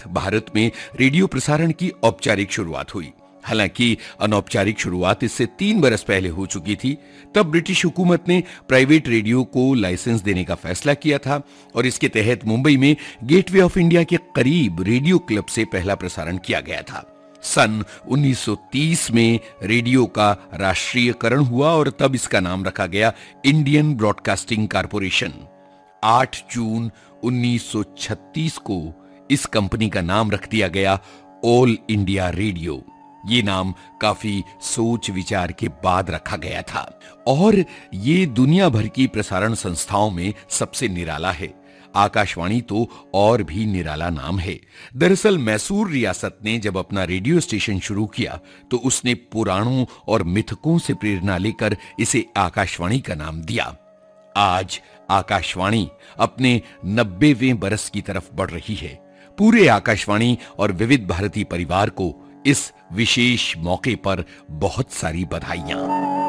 भारत में रेडियो प्रसारण की औपचारिक शुरुआत हुई। हालांकि अनौपचारिक शुरुआत इससे 3 बरस पहले हो चुकी थी। तब ब्रिटिश हुकूमत ने प्राइवेट रेडियो को लाइसेंस देने का फैसला किया था और इसके तहत मुंबई में गेटवे ऑफ इंडिया के करीब रेडियो क्लब से पहला प्रसारण किया गया था। सन 1930 में रेडियो का राष्ट्रीयकरण हुआ और तब इसका नाम रखा गया इंडियन ब्रॉडकास्टिंग कॉरपोरेशन। 8 जून 1936 को इस कंपनी का नाम रख दिया गया ऑल इंडिया रेडियो। ये नाम काफी सोच विचार के बाद रखा गया था और ये दुनिया भर की प्रसारण संस्थाओं में सबसे निराला है। आकाशवाणी तो और भी निराला नाम है। दरअसल मैसूर रियासत ने जब अपना रेडियो स्टेशन शुरू किया तो उसने पुराणों और मिथकों से प्रेरणा लेकर इसे आकाशवाणी का नाम दिया। आज आकाशवाणी अपने 90वें बरस की तरफ बढ़ रही है। पूरे आकाशवाणी और विविध भारती परिवार को इस विशेष मौके पर बहुत सारी बधाइयां।